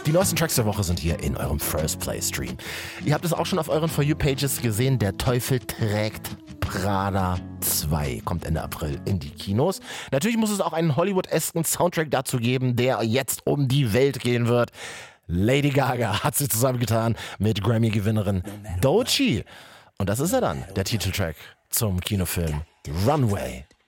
Die neuesten Tracks der Woche sind hier in eurem First Play Stream. Ihr habt es auch schon auf euren For You Pages gesehen. Der Teufel trägt Prada 2 kommt Ende April in die Kinos. Natürlich muss es auch einen Hollywood-esken Soundtrack dazu geben, der jetzt um die Welt gehen wird. Lady Gaga hat sich zusammengetan mit Grammy-Gewinnerin Doechii. Und das ist er dann, der Titeltrack zum Kinofilm Runway.